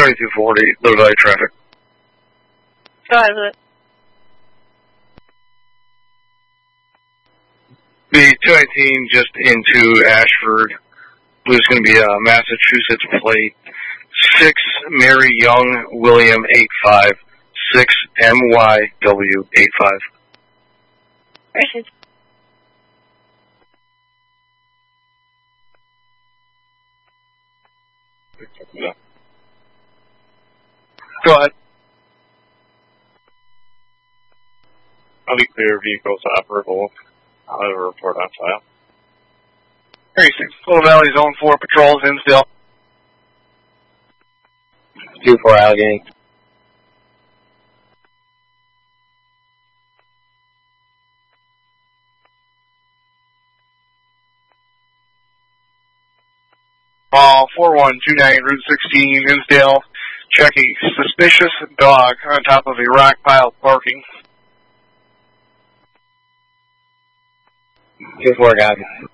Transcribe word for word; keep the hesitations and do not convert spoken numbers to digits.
twenty-two forty, low value traffic. Go ahead with it. The two nineteen just into Ashford. There's going to be a Massachusetts plate. six Mary Young William eight five. six M Y W eight five. Right. Yeah. Go ahead. I'll be clear, vehicles operable. I'll have a report on file. thirty-six, Little Valley Zone four patrols in still. two four Allegheny. Uh, four one two nine, Route sixteen, Hinsdale. Check a suspicious dog on top of a rock pile barking. two four Goggins.